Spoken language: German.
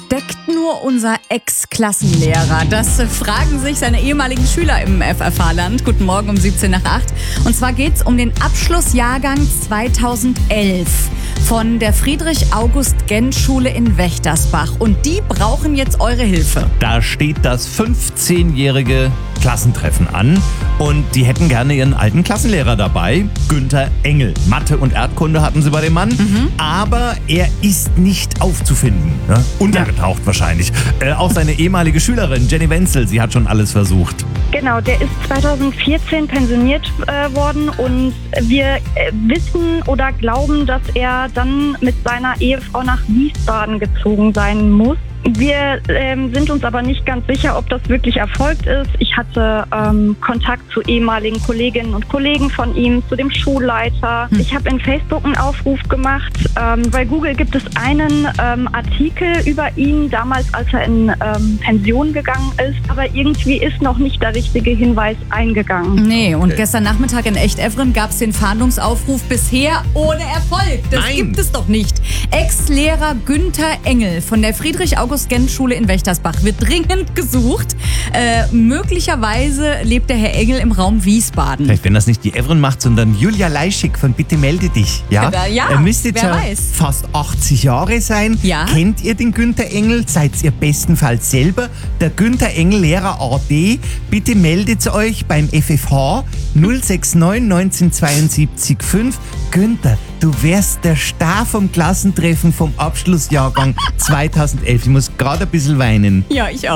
steckt nur unser Ex-Klassenlehrer? Das fragen sich seine ehemaligen Schüler im FFH-Land. Guten Morgen um 7 nach 8. Und zwar geht's um den Abschlussjahrgang 2011 von der Friedrich-August-Gensch-Schule in Wächtersbach. Und die brauchen jetzt eure Hilfe. Da steht das 15-jährige Klassentreffen an und die hätten gerne ihren alten Klassenlehrer dabei, Günther Engel. Mathe und Erdkunde hatten sie bei dem Mann, aber er ist nicht aufzufinden. Ne? Untergetaucht wahrscheinlich. Auch seine ehemalige Schülerin Jenny Wenzel, sie hat schon alles versucht. Genau, der ist 2014 pensioniert worden und wir wissen oder glauben, dass er dann mit seiner Ehefrau nach Wiesbaden gezogen sein muss. Wir sind uns aber nicht ganz sicher, ob das wirklich erfolgt ist. Ich hatte Kontakt zu ehemaligen Kolleginnen und Kollegen von ihm, zu dem Schulleiter. Ich habe in Facebook einen Aufruf gemacht. Bei Google gibt es einen Artikel über ihn, damals als er in Pension gegangen ist. Aber irgendwie ist noch nicht der richtige Hinweis eingegangen. Nee, und gestern Nachmittag in Echt-Evren gab es den Fahndungsaufruf bisher ohne Erfolg. Das gibt es doch nicht. Ex-Lehrer Günther Engel von der Friedrich-August-Gensch-Schule in Wächtersbach wird dringend gesucht. Möglicherweise lebt der Herr Engel im Raum Wiesbaden. Vielleicht, wenn das nicht die Evren macht, sondern Julia Leischig von Bitte melde dich. Ja, ja, müsste jetzt wer ja weiß. fast 80 Jahre sein. Ja. Kennt ihr den Günther Engel? Seid ihr bestenfalls selber der Günther Engel Lehrer AD? Bitte meldet euch beim FFH 069 1972 5. Günther, du wärst der Star vom Klassentreffen vom Abschlussjahrgang 2011. Ich muss gerade ein bisschen weinen. Ja, ich auch.